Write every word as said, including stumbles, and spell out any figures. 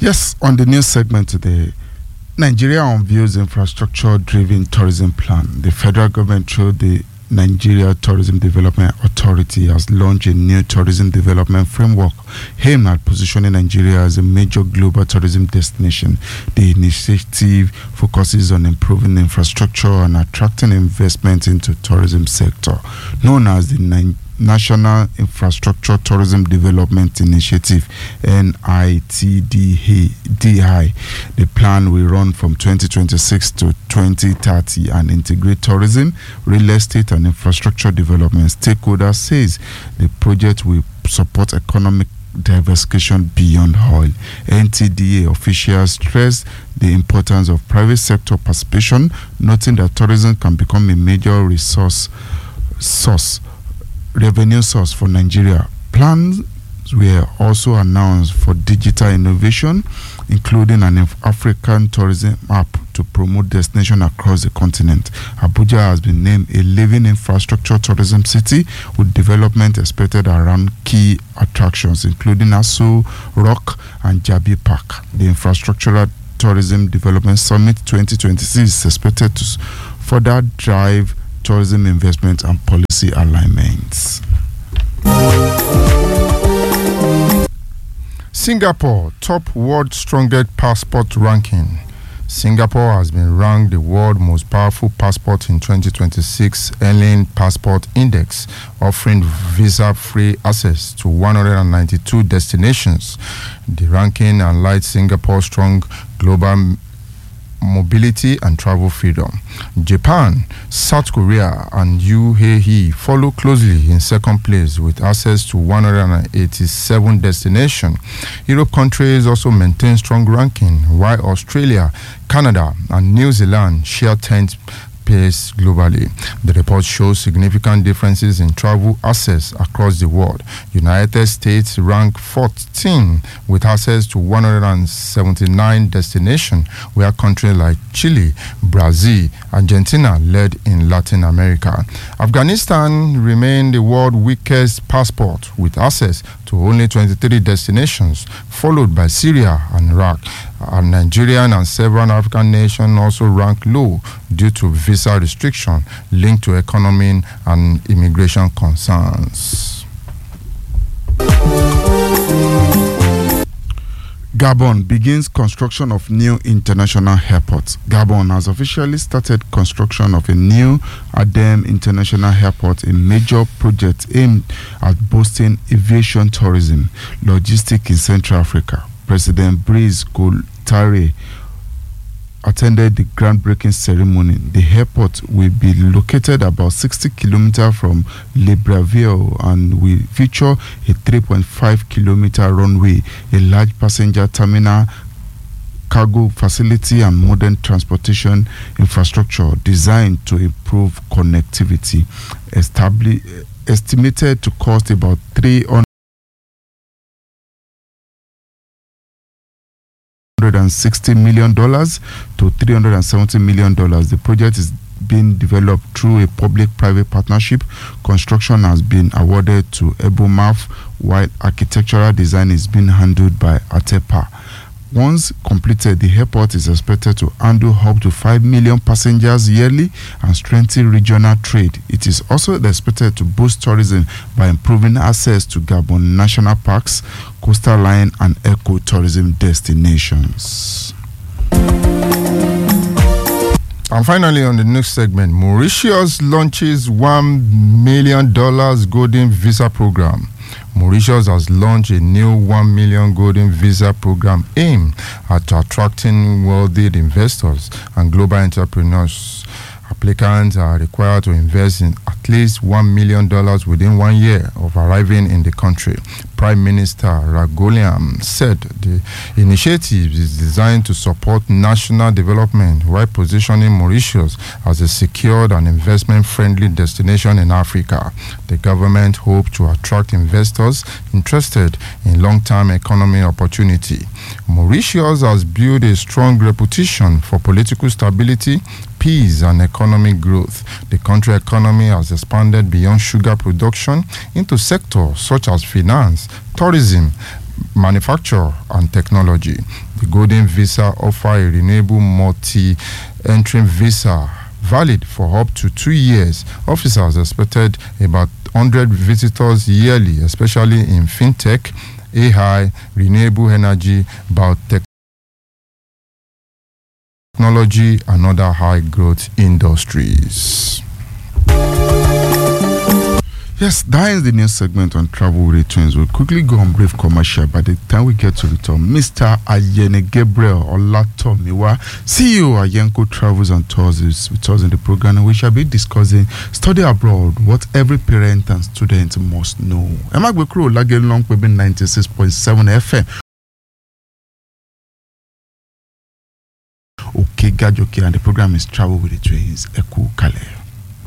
Yes, on the news segment today, Nigeria unveils infrastructure-driven tourism plan. The federal government, through the Nigeria Tourism Development Authority, has launched a new tourism development framework aimed at positioning Nigeria as a major global tourism destination. The initiative focuses on improving infrastructure and attracting investment into tourism sector, known as the Nigeria National Infrastructure Tourism Development Initiative, N I T D I. The plan will run from twenty twenty-six to twenty thirty and integrate tourism, real estate, and infrastructure development. Stakeholders says the project will support economic diversification beyond oil. N T D A officials stress the importance of private sector participation, noting that tourism can become a major resource source revenue source for Nigeria. Plans were also announced for digital innovation, including an African tourism app to promote destination across the continent. Abuja has been named a living infrastructure tourism city, with development expected around key attractions, including Aso Rock and Jabi Park. The Infrastructural Tourism Development Summit twenty twenty-six is expected to further drive tourism investment and policy alignments. Singapore, top world strongest passport ranking. Singapore has been ranked the world's most powerful passport in twenty twenty-six Alien Passport Index, offering visa-free access to one hundred ninety-two destinations. The ranking highlights Singapore's strong global mobility and travel freedom. Japan, South Korea, and U A E follow closely in second place with access to one hundred eighty-seven destinations. Europe countries also maintain strong ranking, while Australia, Canada, and New Zealand share tenth place globally. The report shows significant differences in travel access across the world. United States rank fourteen with access to one hundred seventy-nine destinations, where countries like Chile, Brazil, Argentina led in Latin America. Afghanistan remained the world's weakest passport with access to only twenty-three destinations, followed by Syria and Iraq. And Nigeria and several African nations also rank low due to visa restriction linked to economy and immigration concerns. Gabon begins construction of new international airport. Gabon has officially started construction of a new Adem International Airport, a major project aimed at boosting aviation tourism, logistics in Central Africa. President Brice Coltare attended the groundbreaking ceremony. The airport will be located about sixty kilometers from Libreville and will feature a three point five kilometer runway, a large passenger terminal, cargo facility, and modern transportation infrastructure designed to improve connectivity. Establi- estimated to cost about three hundred sixty million dollars to three hundred seventy million dollars. The project is being developed through a public-private partnership. Construction has been awarded to Ebomaf, while architectural design is being handled by Atepa. Once completed, the airport is expected to handle up to five million passengers yearly and strengthen regional trade. It is also expected to boost tourism by improving access to Gabon national parks, coastal line, and eco-tourism destinations. And finally, on the next segment, Mauritius launches one million dollars golden visa program. Mauritius has launched a new one million golden visa program aimed at attracting wealthy investors and global entrepreneurs. Applicants are required to invest in at least one million dollars within one year of arriving in the country. Prime Minister Ragoliam said the initiative is designed to support national development while positioning Mauritius as a secured and investment-friendly destination in Africa. The government hopes to attract investors interested in long-term economic opportunity. Mauritius has built a strong reputation for political stability, peace, and economic growth. The country economy has expanded beyond sugar production into sectors such as finance, tourism, manufacture, and technology. The The Golden Visa offers a renewable multi-entry visa valid for up to two years. Officers expected about one hundred visitors yearly, especially in fintech, A I, renewable energy, biotechnology, and other high-growth industries. Yes, that is the news segment on Travel with the Twins. We'll quickly go on brief commercial. By the time we get to return, Mister Ayene Gabriel Olatomiwa, C E O Ayenko Travels and Tours, is with us in the program, and we shall be discussing study abroad, what every parent and student must know. Emma Gbekro, Lagen Long, ninety-six point seven F M. Okay, Gajoki, and the program is Travel with the Twins. Eku Kale.